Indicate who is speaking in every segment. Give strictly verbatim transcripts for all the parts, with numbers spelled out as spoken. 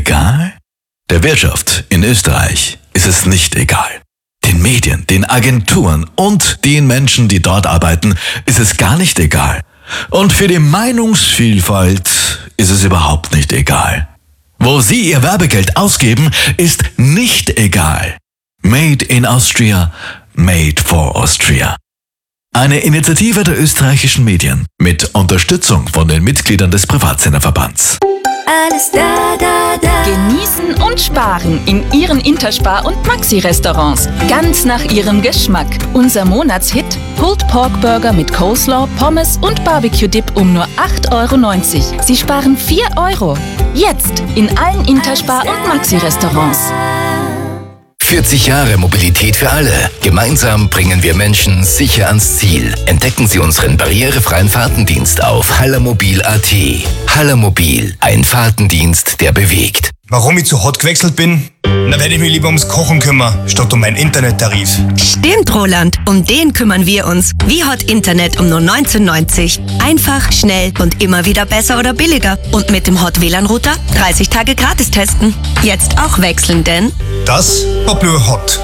Speaker 1: egal? Der Wirtschaft in Österreich ist es nicht egal. Den Medien, den Agenturen und den Menschen, die dort arbeiten, ist es gar nicht egal. Und für die Meinungsvielfalt ist es überhaupt nicht egal. Wo sie ihr Werbegeld ausgeben, ist nicht egal. Made in Austria, made for Austria. Eine Initiative der österreichischen Medien mit Unterstützung von den Mitgliedern des Privatsenderverbands.
Speaker 2: Alles da, da, da.
Speaker 3: Genießen und sparen in Ihren Interspar- und Maxi-Restaurants. Ganz nach Ihrem Geschmack. Unser Monatshit: Pulled Pork Burger mit Coleslaw, Pommes und Barbecue-Dip um nur acht Euro neunzig. Sie sparen vier Euro. Jetzt in allen Interspar- und Maxi-Restaurants.
Speaker 4: vierzig Jahre Mobilität für alle. Gemeinsam bringen wir Menschen sicher ans Ziel. Entdecken Sie unseren barrierefreien Fahrtendienst auf hallermobil punkt at. Hallermobil, ein Fahrtendienst, der bewegt.
Speaker 5: Warum ich zu Hot gewechselt bin? Na, werde ich mich lieber ums Kochen kümmern, statt um meinen Internettarif.
Speaker 6: Stimmt, Roland. Um den kümmern wir uns. Wie Hot Internet um nur neunzehn neunzig. Einfach, schnell und immer wieder besser oder billiger. Und mit dem Hot W L A N-Router dreißig Tage gratis testen. Jetzt auch wechseln, denn
Speaker 5: Das war Blue Hot.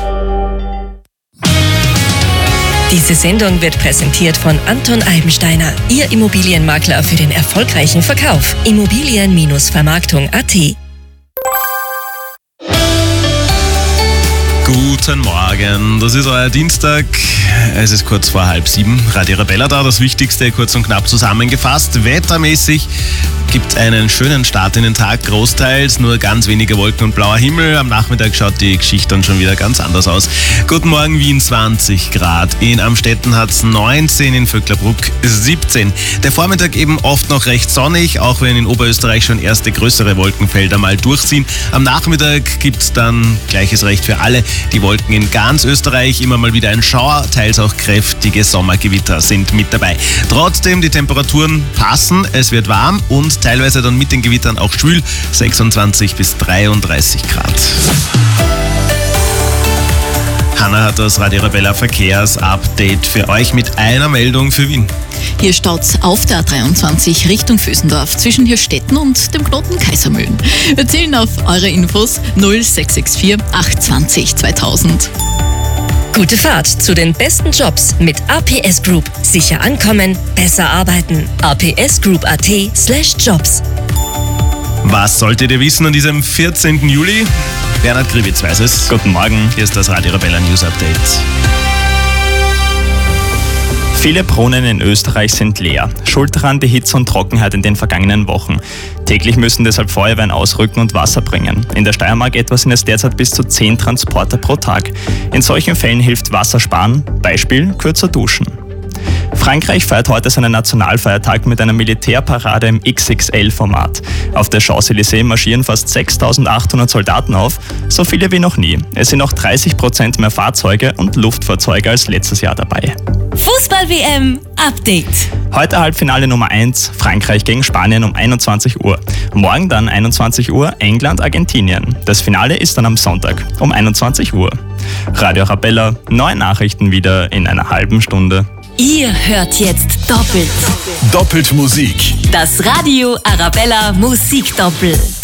Speaker 7: Diese Sendung wird präsentiert von Anton Eibensteiner, Ihr Immobilienmakler für den erfolgreichen Verkauf. Immobilien Vermarktung punkt at.
Speaker 8: Guten Morgen, das ist euer Dienstag, es ist kurz vor halb sieben, Radio Arabella da, das Wichtigste kurz und knapp zusammengefasst. Wettermäßig gibt einen schönen Start in den Tag, großteils nur ganz wenige Wolken und blauer Himmel. Am Nachmittag schaut die Geschichte dann schon wieder ganz anders aus. Guten Morgen, Wien zwanzig Grad, in Amstetten hat es neunzehn, in Vöcklerbruck siebzehn. Der Vormittag eben oft noch recht sonnig, auch wenn in Oberösterreich schon erste größere Wolkenfelder mal durchziehen. Am Nachmittag gibt es dann gleiches Recht für alle. Die Wolken in ganz Österreich, immer mal wieder ein Schauer, teils auch kräftige Sommergewitter sind mit dabei. Trotzdem, die Temperaturen passen, es wird warm und teilweise dann mit den Gewittern auch schwül, sechsundzwanzig bis dreiunddreißig Grad. Hanna hat das Radio Arabella Verkehrsupdate für euch mit einer Meldung für Wien.
Speaker 9: Hier staut's auf der A dreiundzwanzig Richtung Vösendorf zwischen Hirstetten und dem Knoten Kaisermühlen. Wir zählen auf eure Infos null sechs sechs vier acht zwei null zweitausend.
Speaker 7: Gute Fahrt zu den besten Jobs mit A P S Group. Sicher ankommen, besser arbeiten. a p s group punkt at slash jobs.
Speaker 8: Was solltet ihr wissen an diesem vierzehnten Juli? Bernhard Grivitz weiß es.
Speaker 10: Guten Morgen.
Speaker 8: Hier ist das Radio Arabella News Update.
Speaker 10: Viele Brunnen in Österreich sind leer. Schuld daran die Hitze und Trockenheit in den vergangenen Wochen. Täglich müssen deshalb Feuerwehren ausrücken und Wasser bringen. In der Steiermark etwa sind es derzeit bis zu zehn Transporter pro Tag. In solchen Fällen hilft Wassersparen, Beispiel kürzer duschen. Frankreich feiert heute seinen Nationalfeiertag mit einer Militärparade im X X L-Format. Auf der Champs-Élysées marschieren fast sechstausendachthundert Soldaten auf, so viele wie noch nie. Es sind auch dreißig Prozent mehr Fahrzeuge und Luftfahrzeuge als letztes Jahr dabei.
Speaker 2: Fußball-W M Update.
Speaker 10: Heute Halbfinale Nummer eins, Frankreich gegen Spanien um einundzwanzig Uhr. Morgen dann einundzwanzig Uhr, England, Argentinien. Das Finale ist dann am Sonntag um einundzwanzig Uhr. Radio Arabella, neue Nachrichten wieder in einer halben Stunde.
Speaker 2: Ihr hört jetzt doppelt.
Speaker 1: Doppelt Musik.
Speaker 2: Das Radio Arabella Musikdoppel.